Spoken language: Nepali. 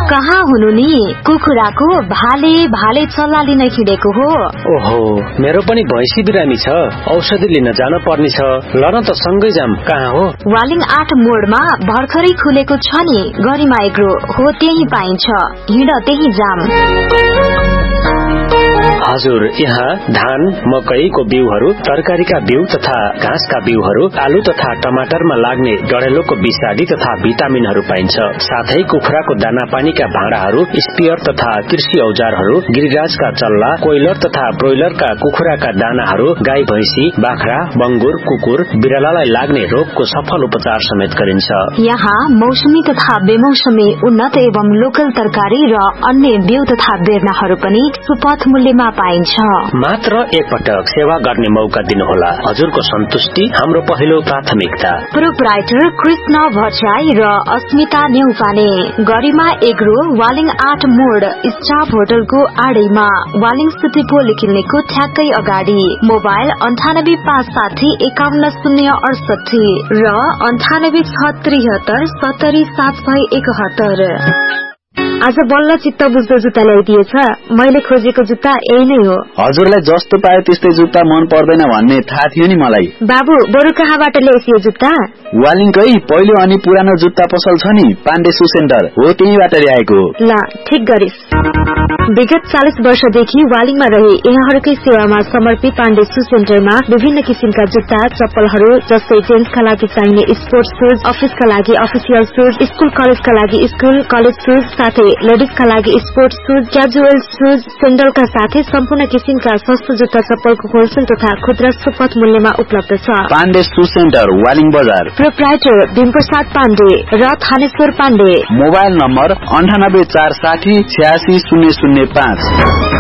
कहाँ हुनु नि? कुखुराको भाले भाले चल्ला लिन हिँडेको हो। ओहो, मेरो पनि भैँसी बिरामी छ, औषधि लिन जान पर्ने छ। ल न त सँगै जाम। कहाँ हो? वालिङ 8 मोडमा भर्खरै खुलेको छ नि गरिमा एग्रो हो, त्यही पाइन्छ। हिँड त्यही जाम। हजुर, यहाँ धान, मकैको बिउहरू, तरकारीका बिउ तथा घाँसका बिउहरू, आलु तथा टमाटरमा लाग्ने डढेलोको विषादी तथा भिटामिनहरू पाइन्छ। साथै कुखुराको दाना पानीका भाँडाहरू, स्पियर तथा कृषि औजारहरू, गिरिराजका चल्ला, कोइलर तथा ब्रोइलरका कुखुराका दानाहरू, गाई भैँसी, बाख्रा, बंगुर, कुकुर, बिरालालाई लाग्ने रोगको सफल उपचार समेत गरिन्छ। यहाँ मौसमी तथा बेमौसमी उन्नत एवं लोकल तरकारी र अन्य बिउ तथा बेर्नाहरू पनि सुपथ मूल्यमा पाइन्छ। मात्र एकपटक सेवा गर्ने मौका दिनुहोला। हजुरको सन्तुष्टि हाम्रो पहिलो प्राथमिकता। प्रोप्राइटर कृष्ण भट्टराई र अस्मिता नेउपाने। गरिमा एग्रो वालिङ 8 मोड स्टाफ होटलको आडैमा, वालिङ सिटी पोल किल्नेको ठ्याक्कै अगाडि। मोबाइल 9856510068 र 9866737071। आज बल्ल चित्त बुझ्दो जुत्ता ल्याइदिएछ। मैले खोजेको जुत्ता यही नै हो। हजुरलाई जस्तो पाए त्यस्तै जुत्ता मन पर्दैन भन्ने थाहा थियो नि मलाई। बाबु, बरु कहाँबाट ल्याइस यो जुत्ता? वालिङकै पहिलो अनि पुरानो जुत्ता पसल छ नि, पाण्डे शू सेन्टर हो, त्यहीबाट ल्याएको। ल, ठिक गरिस्। विगत 40 वर्षदेखि वालिङमा रहे यहाँहरूकै सेवामा समर्पित पाण्डे शू सेन्टरमा विभिन्न किसिमका जुत्ता, चप्पलहरू जस्तै जेन्ट्सका लागि चाहिने स्पोर्ट्स शूज, अफिसका लागि अफिसियल शूज, स्कूल कलेजका लागि स्कूल कलेज शूज, साथै लेडिजका लागि स्पोर्ट्स शूज, क्याजुअल शूज, सेन्डलका साथै सम्पूर्ण किसिमका सस्तो जुत्ता चप्पलको होलसेल तथा खुद्रा सुपथ मूल्यमा उपलब्ध छ। पाण्डे शू सेन्टर, वालिङ बजार। प्रोप्राइटर भीमप्रसाद पाण्डे र थानेश्वर पाण्डे। Mobile number 9846060005।